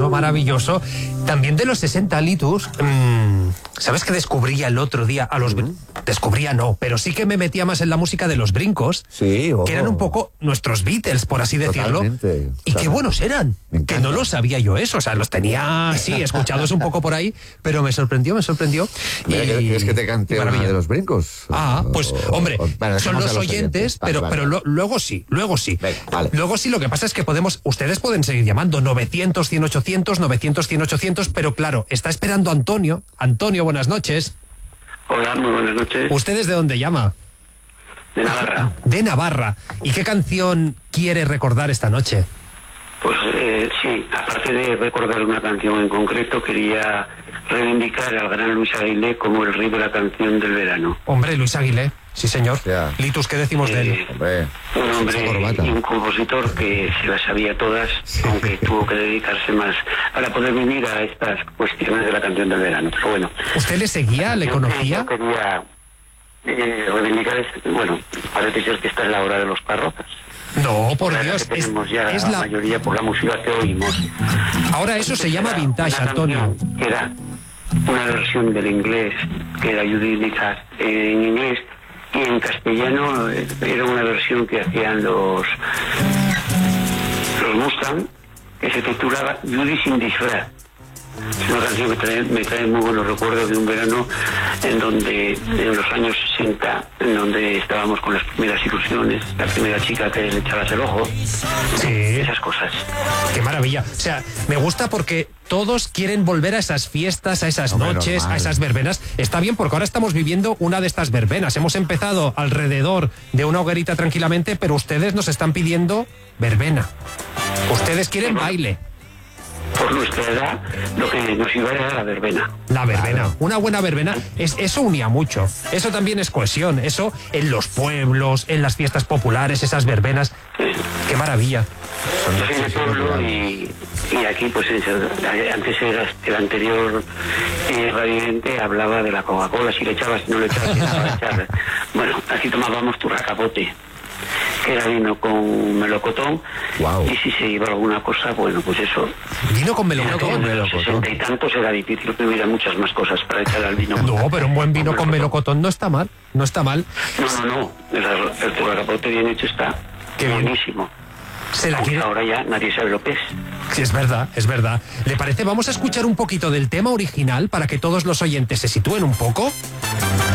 maravilloso. También de los 60 litus, ¿sabes qué descubría el otro día? Descubría no, pero sí que me metía más en la música de los Brincos, sí, que eran un poco nuestros Beatles, por así decirlo. Totalmente. Y qué buenos eran, que no lo sabía yo eso, o sea, los tenía, sí, escuchados un poco por ahí, pero me sorprendió. ¿Quieres que te cante una de los Brincos? Pues, hombre, bueno, son los oyentes, vale, pero luego sí. Venga, vale. Luego sí, lo que pasa es que ustedes pueden seguir llamando 900, 100, 800, 900, 100, 800, pero claro, está esperando Antonio. Antonio, buenas noches. Hola, muy buenas noches. ¿Usted desde dónde llama? De Navarra. De Navarra. ¿Y qué canción quiere recordar esta noche? Pues sí, aparte de recordar una canción en concreto, quería reivindicar al gran Luis Aguilé como el rey de la canción del verano. Hombre, Luis Aguilé, sí señor. Ya. Litus, ¿qué decimos de él? Hombre, Un hombre y un compositor que se las sabía todas, aunque tuvo que dedicarse más para poder venir a estas cuestiones de la canción del verano. Pero bueno. ¿Usted le seguía, le conocía? Yo quería reivindicar, bueno, parece ser que esta es la hora de los párrocos. No, por La Dios, que tenemos ya es la mayoría por la música que oímos. Ahora eso se llama vintage, Una Antonio. canción que era una versión del inglés, que era Judy Nichols en inglés, y en castellano era una versión que hacían los Mustang, que se titulaba Judy sin disfraz. Es una canción que me trae muy buenos recuerdos de un verano en los años 60, en donde estábamos con las primeras ilusiones, la primera chica que le echabas el ojo, Sí. esas cosas. Qué maravilla. O sea, me gusta porque todos quieren volver a esas fiestas, a esas noches, normal. a esas verbenas. Está bien porque ahora estamos viviendo una de estas verbenas. Hemos empezado alrededor de una hoguerita tranquilamente, pero ustedes nos están pidiendo verbena. Ustedes quieren baile. Por nuestra edad, lo que nos iba era la verbena. La verbena, una buena verbena, eso unía mucho. Eso también es cohesión. Eso en los pueblos, en las fiestas populares, esas verbenas. Qué maravilla. Yo soy de pueblo y aquí, pues, antes el anterior radiante hablaba de la Coca-Cola, si le echabas, si no le echabas, si dejaba de echar. Bueno, aquí tomábamos turracapote, que era vino con melocotón. Wow. Y si se iba alguna cosa, bueno, pues eso. Vino con En melocotón. los 60 y tantos era difícil que hubiera muchas más cosas para echar al vino. No, pero un buen vino con melocotón no está mal. No está mal. No. El turracapote bien hecho está. Qué bien. Buenísimo. Se la Aunque quiere. ahora ya nadie sabe lo que es. Sí, es verdad, es verdad. ¿Le parece? Vamos a escuchar un poquito del tema original para que todos los oyentes se sitúen un poco.